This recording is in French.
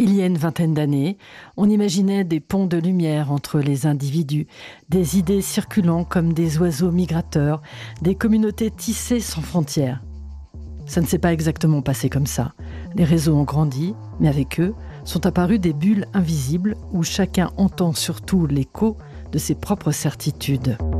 Il y a une vingtaine d'années, on imaginait des ponts de lumière entre les individus, des idées circulant comme des oiseaux migrateurs, des communautés tissées sans frontières. Ça ne s'est pas exactement passé comme ça. Les réseaux ont grandi, mais avec eux sont apparues des bulles invisibles où chacun entend surtout l'écho de ses propres certitudes.